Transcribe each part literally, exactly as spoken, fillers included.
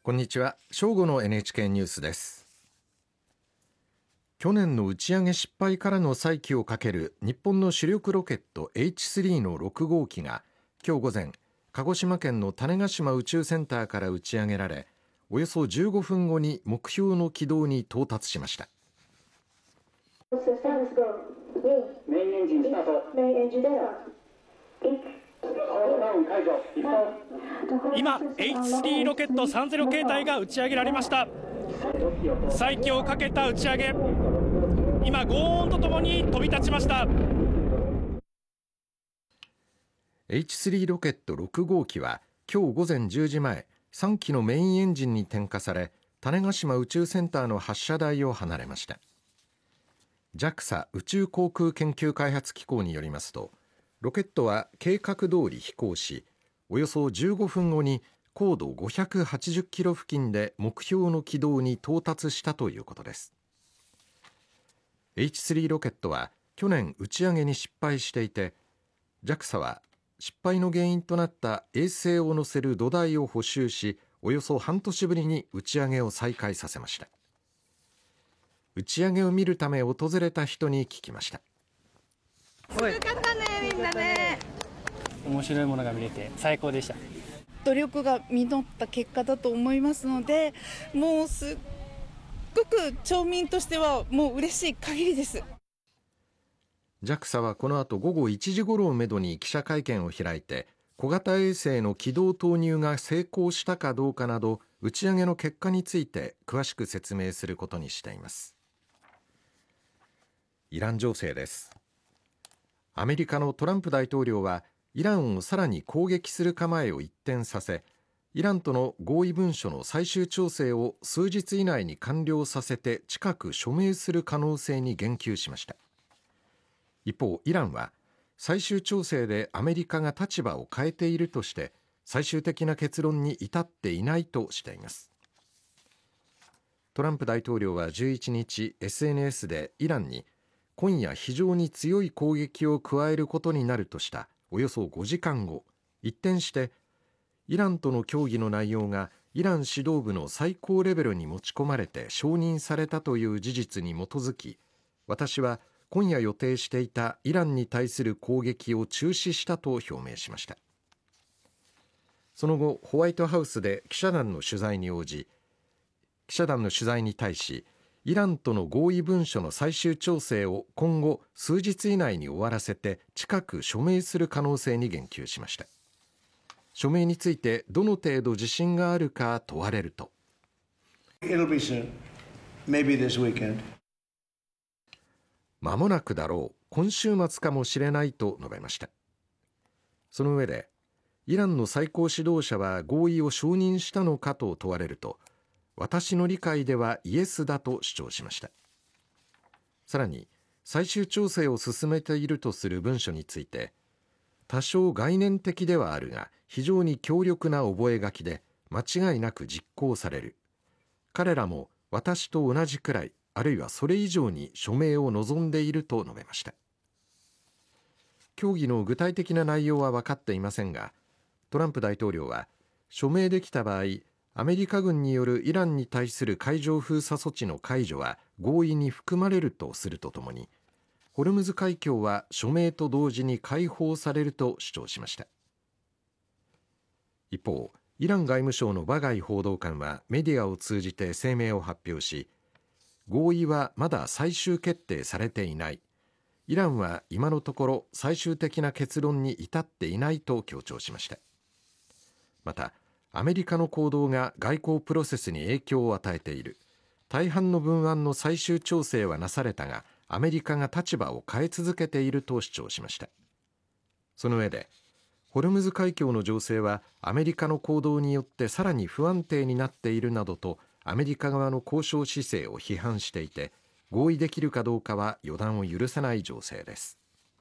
こんにちは。正午の エヌエイチケー ニュースです。去年の打ち上げ失敗からの再起をかける日本の主力ロケット エイチスリー のろく号機が今日午前、鹿児島県の種子島宇宙センターから打ち上げられ、およそじゅうごふんごに目標の軌道に到達しました。 今 エイチスリー ロケットさんじゅう形態が打ち上げられました。再起をかけた打ち上げ、今轟音とともに飛び立ちました。 エイチスリー ロケットろく号機は今日午前じゅうじまえ、さん機のメインエンジンに点火され、種子島宇宙センターの発射台を離れました。 ジャクサ 宇宙航空研究開発機構によりますと、ロケットは計画通り飛行し、およそじゅうごふんごに高度ごひゃくはちじゅっキロ付近で目標の軌道に到達したということです。 エイチスリー ロケットは去年打ち上げに失敗していて、 ジャクサ は失敗の原因となった衛星を載せる土台を補修し、およそ半年ぶりに打ち上げを再開させました。打ち上げを見るため訪れた人に聞きました。 すごかったね、みんなね。 面白いものが見れて最高でした。 努力が実った結果だと思いますので、もうすっごく町民としてはもう嬉しい限りです。 ジャクサ はこの後午後いちじ頃をめどに記者会見を開いて、小型衛星の軌道投入が成功したかどうかなど打ち上げの結果について詳しく説明することにしています。イラン情勢です。アメリカのトランプ大統領はイランをさらに攻撃する構えを一転させ、イランとの合意文書の最終調整を数日以内に完了させて近く署名する可能性に言及しました。一方、イランは最終調整でアメリカが立場を変えているとして最終的な結論に至っていないとしています。トランプ大統領はじゅういちにち エスエヌエス でイランに今夜非常に強い攻撃を加えることになるとしたおよそごじかんご、一転してイランとの協議の内容がイラン指導部の最高レベルに持ち込まれて承認されたという事実に基づき、私は今夜予定していたイランに対する攻撃を中止したと表明しました。その後、ホワイトハウスで記者団の取材に応じ、記者団の取材に対し、イランとの合意文書の最終調整を今後数日以内に終わらせて近く署名する可能性に言及しました。署名についてどの程度自信があるか問われると、 It'll be soon. Maybe this weekend. 間もなくだろう、今週末かもしれないと述べました。その上で、イランの最高指導者は合意を承認したのかと問われると、私の理解ではイエスだと主張しました。さらに、最終調整を進めているとする文書について、多少概念的ではあるが非常に強力な覚書で間違いなく実行される。彼らも私と同じくらい、あるいはそれ以上に署名を望んでいると述べました。協議の具体的な内容は分かっていませんが、トランプ大統領は署名できた場合、アメリカ軍によるイランに対する海上封鎖措置の解除は合意に含まれるとするとともに、ホルムズ海峡は署名と同時に解放されると主張しました。一方、イラン外務省のバガイ報道官はメディアを通じて声明を発表し、合意はまだ最終決定されていない。イランは今のところ最終的な結論に至っていないと強調しました。また、アメリカの行動が外交プロセスに影響を与えている。大半の文案の最終調整はなされたが、アメリカが立場を変え続けていると主張しました。その上で、ホルムズ海峡の情勢はアメリカの行動によってさらに不安定になっているなどとアメリカ側の交渉姿勢を批判していて、合意できるかどうかは予断を許さない情勢です。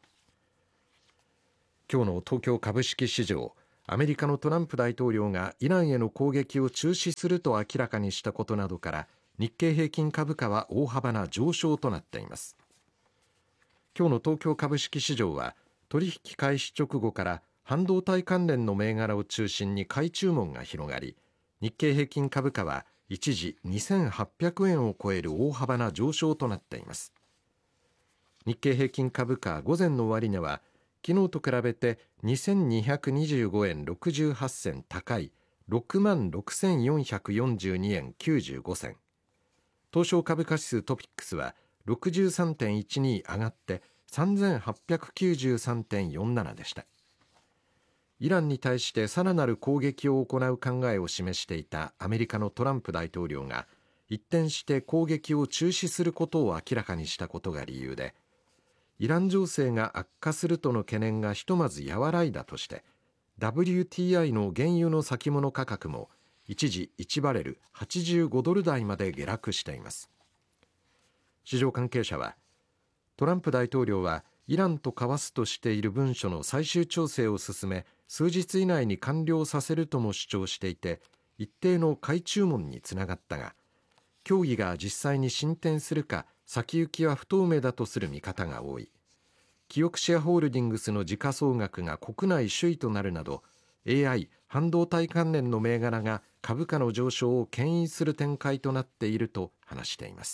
今日の東京株式市場、アメリカのトランプ大統領がイランへの攻撃を中止すると明らかにしたことなどから日経平均株価は大幅な上昇となっています。今日の東京株式市場は取引開始直後から半導体関連の銘柄を中心に買い注文が広がり、 日経平均株価は一時にせんはっぴゃくえんを超える大幅な上昇となっています。日経平均株価午前の終値は昨日と比べてにせんにひゃくにじゅうごえんろくじゅうはち銭高い ろくまんろくせんよんひゃくよんじゅうにえんきゅうじゅうご銭、東証株価指数トピックスは ろくじゅうさんてんいちに 上がってさんぜんはっぴゃくきゅうじゅうさんてんよんじゅうななでした。イランに対してさらなる攻撃を行う考えを示していたアメリカのトランプ大統領が一転して攻撃を中止することを明らかにしたことが理由で、イラン情勢が悪化するとの懸念がひとまず和らいだとして、 ダブリューティーアイ の原油の先物価格も一時いちバレルはちじゅうごドル台まで下落しています。市場関係者は、トランプ大統領はイランと交わすとしている文書の最終調整を進め、数日以内に完了させるとも主張していて、一定の買い注文につながったが、協議が実際に進展するか先行きは不透明だとする見方が多い。キオクシアホールディングスの時価総額が国内首位となるなど、 エーアイ 半導体関連の銘柄が株価の上昇を牽引する展開となっていると話しています。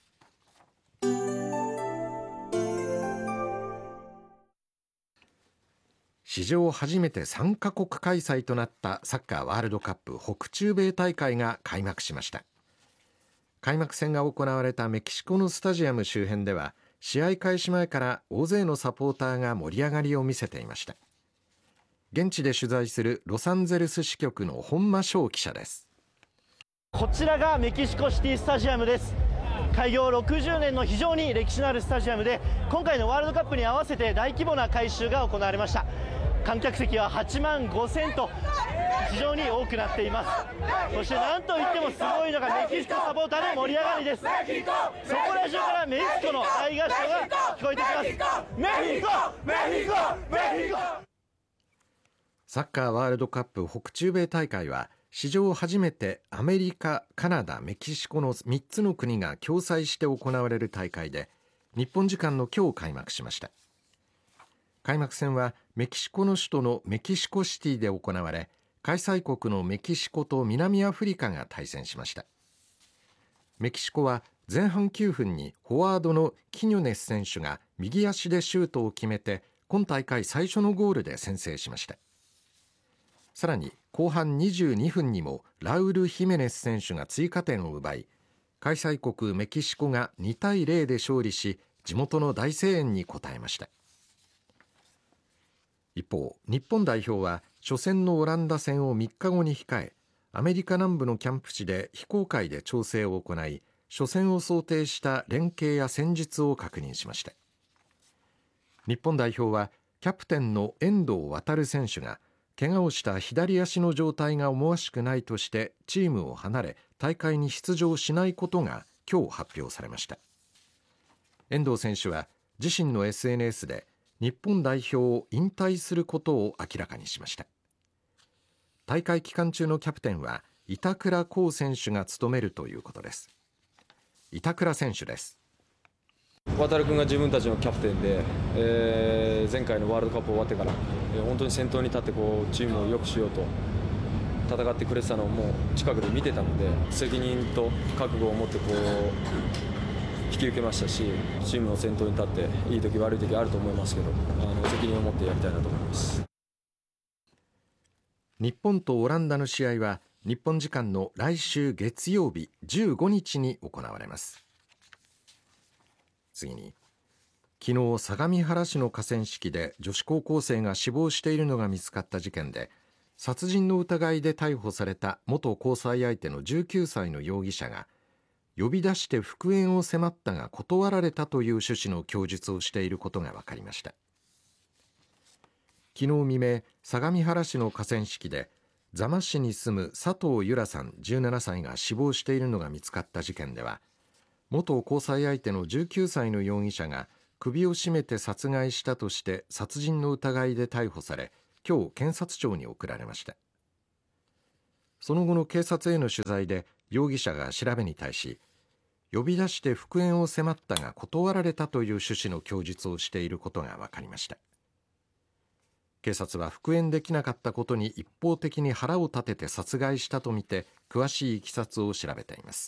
史上初めてさんカ国開催となったサッカーワールドカップ北中米大会が開幕しました。開幕戦が行われたメキシコのスタジアム周辺では、試合開始前から大勢のサポーターが盛り上がりを見せていました。現地で取材するロサンゼルス支局の本間翔記者です。 こちらがメキシコシティスタジアムです。開業ろくじゅうねんの非常に歴史のあるスタジアムで、今回のワールドカップに合わせて大規模な改修が行われました。観客席ははちまんごせんと非常に多くなっています。そしてなんといってもすごいのがメキシコサポーターの盛り上がりです。そこら中からメキシコの大合唱が聞こえてきます。メヒコメヒコメヒコ。 サッカーワールドカップ北中米大会は史上初めてアメリカ、カナダ、メキシコのみっつの国が共催して行われる大会で、日本時間の今日開幕しました。開幕戦はメキシコの首都のメキシコシティで行われ、開催国のメキシコと南アフリカが対戦しました。メキシコは前半きゅうふんにフォワードのキニョネス選手が右足でシュートを決めて、今大会最初のゴールで先制しました。さらに後半にじゅうにふんにもラウル・ヒメネス選手が追加点を奪い、開催国メキシコがにたいゼロで勝利し、地元の大声援に応えました。一方、日本代表は初戦のオランダ戦をみっかごに控え、アメリカ南部のキャンプ地で非公開で調整を行い、初戦を想定した連携や戦術を確認しました。日本代表はキャプテンの遠藤航選手が怪我をした左足の状態が思わしくないとしてチームを離れ、大会に出場しないことが今日発表されました。遠藤選手は自身の エスエヌエス で日本代表を引退することを明らかにしました。大会期間中のキャプテンは板倉滉選手が務めるということです。板倉選手です。 航君が自分たちのキャプテンで、えー、前回のワールドカップ終わってから、えー、本当に先頭に立ってこうチームを良くしようと戦ってくれてたのをもう近くで見てたので、責任と覚悟を持ってこう引き受けましたし、チームの先頭に立っていい時悪い時あると思いますけど、あの責任を持ってやりたいなと思います。 日本とオランダの試合は日本時間の来週月曜日じゅうごにちに行われます。次に、昨日相模原市の河川敷で女子高校生が死亡しているのが見つかった事件で、殺人の疑いで逮捕された元交際相手のじゅうきゅうさいの容疑者が、呼び出して復縁を迫ったが断られたという趣旨の供述をしていることが分かりました。昨日未明、相模原市の河川敷で座間市に住む佐藤由良さんじゅうななさいが死亡しているのが見つかった事件では、元交際相手のじゅうきゅうさいの容疑者が首を絞めて殺害したとして殺人の疑いで逮捕され、今日検察庁に送られました。その後の警察への取材で容疑者が調べに対し、呼び出して復縁を迫ったが断られたという趣旨の供述をしていることが分かりました。 警察は復縁できなかったことに一方的に腹を立てて殺害したとみて詳しい経緯を調べています。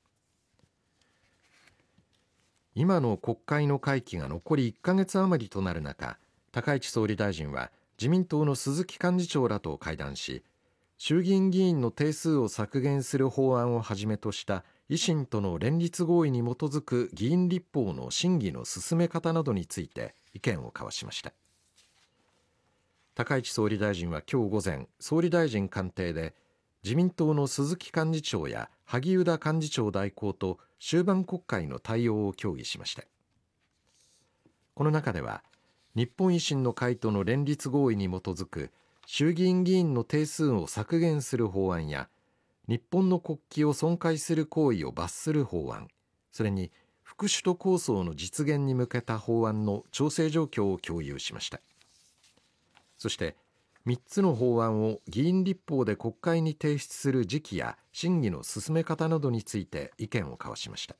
今の国会の会期が残りいっかげつ余りとなる中、高市総理大臣は自民党の鈴木幹事長らと会談し、衆議院議員の定数を削減する法案をはじめとした維新との連立合意に基づく議員立法の審議の進め方などについて意見を交わしました。高市総理大臣は今日午前、総理大臣官邸で自民党の鈴木幹事長や萩生田幹事長代行と終盤国会の対応を協議しました。この中では、日本維新の会との連立合意に基づく衆議院議員の定数を削減する法案や、日本の国旗を損壊する行為を罰する法案、それに副首都構想の実現に向けた法案の調整状況を共有しました。そしてみっつの法案を議員立法で国会に提出する時期や審議の進め方などについて意見を交わしました。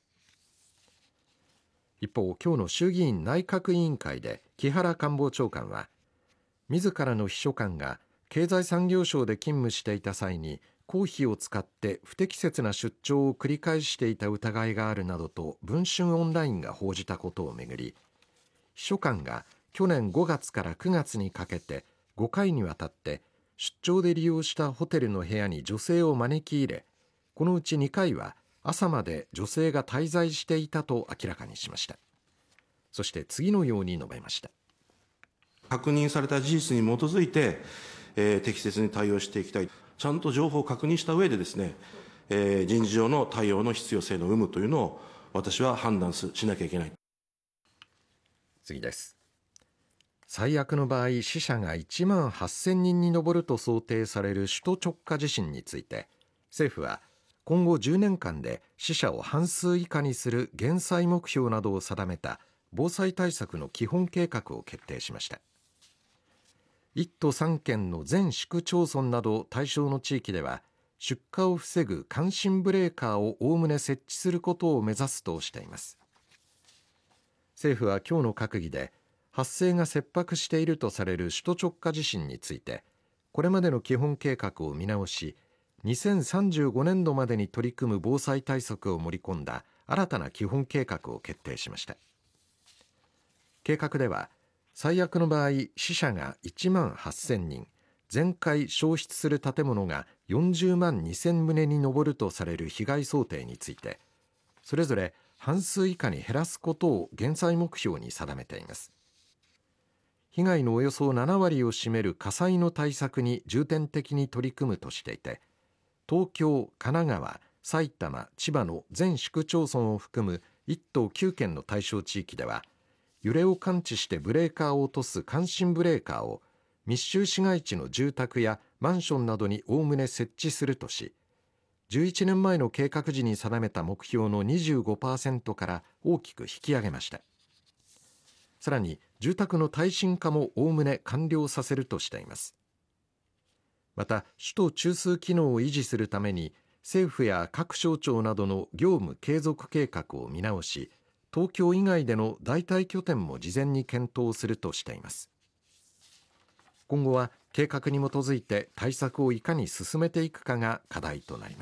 一方、今日の衆議院内閣委員会で木原官房長官は、自らの秘書官が経済産業省で勤務していた際に公費を使って不適切な出張を繰り返していた疑いがあるなどと文春オンラインが報じたことをめぐり、秘書官が去年ごがつからくがつにかけてごかいにわたって出張で利用したホテルの部屋に女性を招き入れ、このうちにかいは朝まで女性が滞在していたと明らかにしました。そして次のように述べました。 確認された事実に基づいて、えー、適切に対応していきたい。ちゃんと情報を確認した上でですね、えー、人事上の対応の必要性の有無というのを私は判断しなきゃいけない。 次です。最悪の場合、死者がいちまんはっせんにんに上ると想定される首都直下地震について、政府は今後じゅうねんかんで死者を半数以下にする減災目標などを定めた防災対策の基本計画を決定しました。いっ都さんけんの全市区町村など対象の地域では、出火を防ぐ感震ブレーカーをおおむね設置することを目指すとしています。政府は今日の閣議で、発生が切迫しているとされる首都直下地震について、これまでの基本計画を見直し、にせんさんじゅうごねんどまでに取り組む防災対策を盛り込んだ新たな基本計画を決定しました。計画では、最悪の場合、死者がいちまんはっせんにん、全壊焼失する建物がよんじゅうまんにせんとうに上るとされる被害想定について、それぞれ半数以下に減らすことを減災目標に定めています。被害のおよそななわりを占める火災の対策に重点的に取り組むとしていて、東京、神奈川、埼玉、千葉の全市区町村を含むいっとうきゅうけんの対象地域では、揺れを感知してブレーカーを落とす感震ブレーカーを密集市街地の住宅やマンションなどにおおむね設置するとし、じゅういちねんまえの計画時に定めた目標の にじゅうごパーセント から大きく引き上げました。さらに住宅の耐震化もおおむね完了させるとしています。また、首都中枢機能を維持するために政府や各省庁などの業務継続計画を見直し、東京以外での代替拠点も事前に検討するとしています。今後は計画に基づいて対策をいかに進めていくかが課題となります。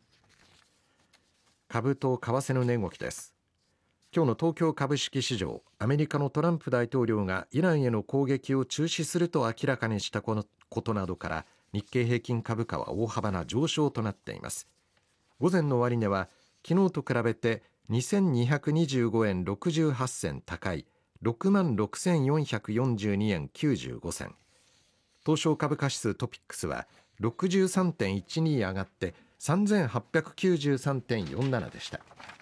株と為替の値動きです。今日の東京株式市場、アメリカのトランプ大統領がイランへの攻撃を中止すると明らかにしたことなどから日経平均株価は大幅な上昇となっています。午前の終値は昨日と比べてにせんにひゃくにじゅうごえんろくじゅうはちせん高い ろくまんろくせんよんひゃくよんじゅうにえんきゅうじゅうごせん、東証株価指数トピックスは ろくじゅうさんてんいちに 上がって さんぜんはっぴゃくきゅうじゅうさんてんよんなな でした。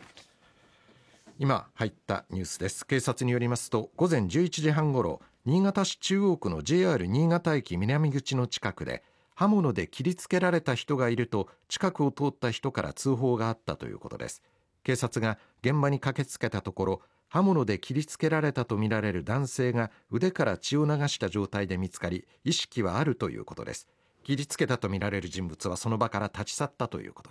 今入ったニュースです。警察によりますと、午前じゅういちじはんごろ、新潟市中央区の ジェイアール 新潟駅南口の近くで刃物で切りつけられた人がいると近くを通った人から通報があったということです。警察が現場に駆けつけたところ、刃物で切りつけられたとみられる男性が腕から血を流した状態で見つかり、意識はあるということです。切りつけたとみられる人物はその場から立ち去ったということです。